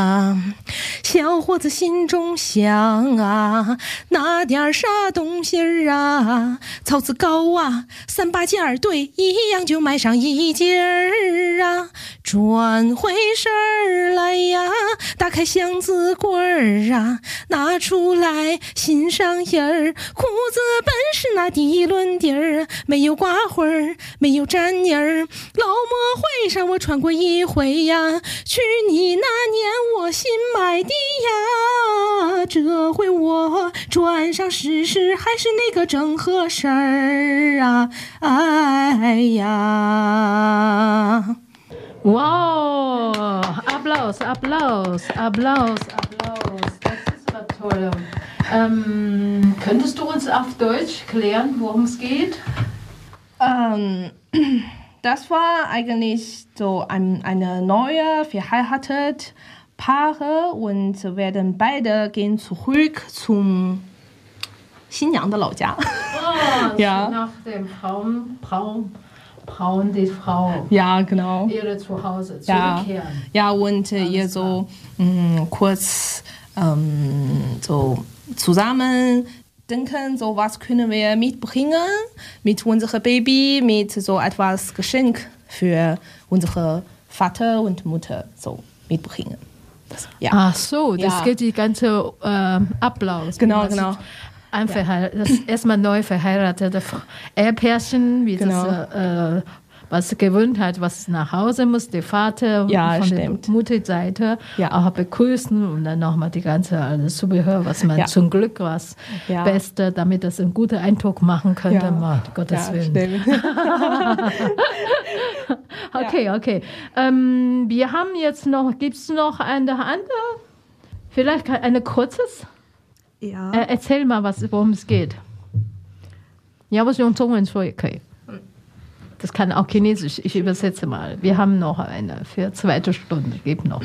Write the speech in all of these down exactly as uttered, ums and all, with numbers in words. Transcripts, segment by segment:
小伙子心中想啊，拿点啥东西儿啊？草字高啊，三八件儿对，一样就买上一件儿啊。转回身儿来呀，打开箱子柜儿啊，拿出来心上印儿。裤子本是那地轮底儿，没有刮花儿，没有粘泥儿。老模会上我穿过一回呀，去你那年我新买的呀，这回我转上试试，还是那个正合身儿啊！哎呀！ Wow! Applaus, Applaus, Applaus, Applaus. Das ist was toll. Ähm, könntest du uns auf Deutsch klären, worum es geht? Ähm, das war eigentlich so ein, eine neue, verheiratet Paare und werden beide gehen zurück zum 新娘的老家。 Oh, ja. Nach dem Braun, Braun, Braun die Frau. Ja, genau. Ihre Zuhause zurückkehren. Ja, ja und äh, ihr so mh, kurz ähm, so zusammen denken, so was können wir mitbringen mit unserem Baby, mit so etwas Geschenk für unsere Vater und Mutter so mitbringen. Das, ja. Ach so, das ja. geht die ganze äh, Ablauf. Genau, genau. Ein ja. Das erstmal neu verheiratete Ehepärchen, wie genau. das äh, was gewöhnt hat, was nach Hause muss, der Vater ja, von stimmt. der Mutterseite ja. auch begrüßen und dann nochmal die ganze alles Zubehör, was man ja. zum Glück was ja. Beste, damit das einen guten Eindruck machen könnte, ja. mal, Gottes ja, Willen. okay, okay. Ähm, wir haben jetzt noch, gibt es noch eine andere, vielleicht eine kurzes? Ja. Äh, erzähl mal, was, worum es geht. Ja, was用中文说也可以。 Das kann auch Chinesisch. Ich übersetze mal. Wir haben noch eine für zweite Stunde. Gibt noch.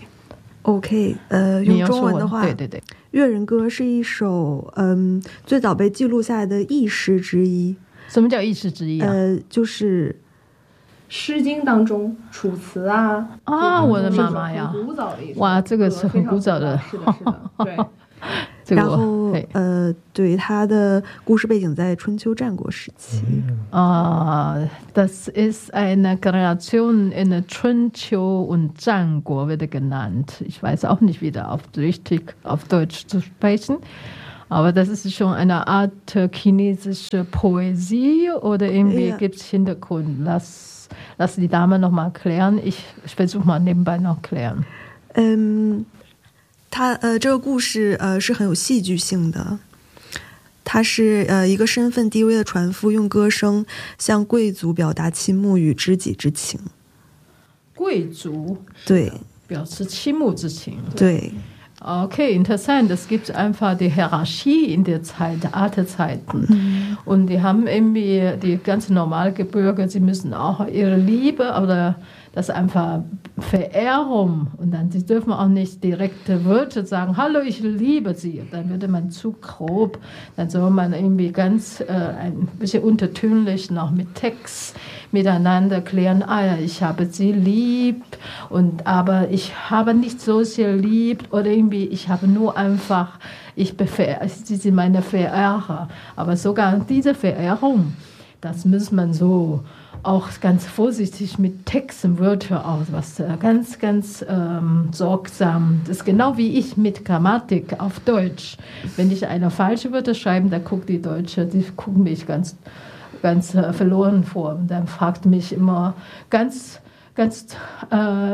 OK， 呃，用中文的话， 对对对，《 越人歌》是一首嗯最早被记录下来的佚诗之一。 什么叫佚诗之一啊？ 呃，就是 《诗经》当中《楚辞》啊。 啊，我的妈妈呀！ 很古早的一首， 哇，这个是很古早的。 是的，是的，对。 然后，呃，对，它的故事背景在春秋战国时期。 啊 ，das ist eine Generation in春秋und Zhanguo wird genannt. Ich weiß auch nicht, wie da auf richtig auf Deutsch zu sprechen, aber das ist schon eine Art chinesische Poesie oder irgendwie ja. gibt es Hintergrund. Lass, lass die Dame noch mal klären. Ich, ich versuche mal nebenbei noch klären. Ähm. 他呃，这个故事呃是很有戏剧性的。他是呃一个身份低微的船夫，用歌声向贵族表达倾慕与知己之情。 贵族对， 表示倾慕之情。 对。 Okay, interessant. Es gibt einfach die Hierarchie in der Zeit, Arte-Zeiten. Mhm. Und die haben irgendwie, die ganz normale Gebürger, sie müssen auch ihre Liebe oder das einfach Verehrung und dann, sie dürfen auch nicht direkte Wörter sagen, hallo, ich liebe sie. Dann würde man zu grob, dann soll man irgendwie ganz äh, ein bisschen untertönlich noch mit Text miteinander klären, ah ja, ich habe sie lieb, und, aber ich habe nicht so sehr lieb oder irgendwie, ich habe nur einfach, ich bevehr, sie sind meine Verehrer. Aber sogar diese Verehrung, das muss man so auch ganz vorsichtig mit Texten, Wörtern aus, was ganz, ganz ähm, sorgsam. Das ist genau wie ich mit Grammatik auf Deutsch. Wenn ich eine falsche Wörter schreibe, dann guckt die Deutsche, die gucken mich ganz, ganz äh, verloren vor. Und dann fragt mich immer ganz, ganz äh,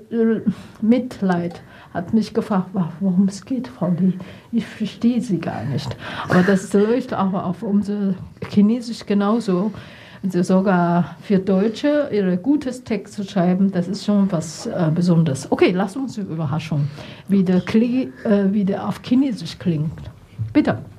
Mitleid. Hat mich gefragt, worum es geht, Frau Li. Ich verstehe sie gar nicht. Aber das läuft auch auf unser Chinesisch genauso. Also sogar für Deutsche ihre gutes Text zu schreiben, das ist schon was äh, Besonderes. Okay, lass uns die Überraschung, wie der, Kli, äh, wie der auf Chinesisch klingt. Bitte.